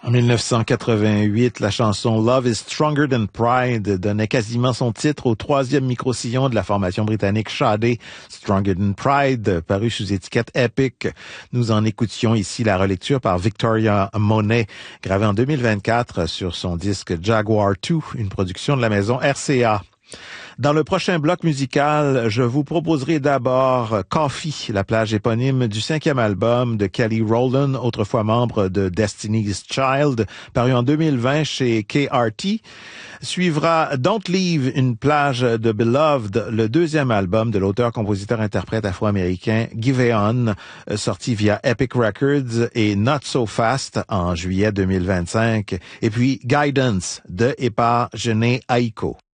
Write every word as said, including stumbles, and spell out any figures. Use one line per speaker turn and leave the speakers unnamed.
En dix-neuf cent quatre-vingt-huit, la chanson Love is Stronger Than Pride donnait quasiment son titre au troisième micro-sillon de la formation britannique Sade, Stronger Than Pride, paru sous étiquette Epic. Nous en écoutions ici la relecture par Victoria Monet, gravée en deux mille vingt-quatre sur son disque Jaguar deux, une production de la maison R C A. Dans le prochain bloc musical, je vous proposerai d'abord Coffee, la plage éponyme du cinquième album de Kelly Rowland, autrefois membre de Destiny's Child, paru en deux mille vingt chez K R T. Suivra Don't Leave, une plage de Beloved, le deuxième album de l'auteur-compositeur-interprète afro-américain Giveon, sorti via Epic Records, et Not So Fast en juillet deux mille vingt-cinq. Et puis Guidance de et par Jhené Aiko.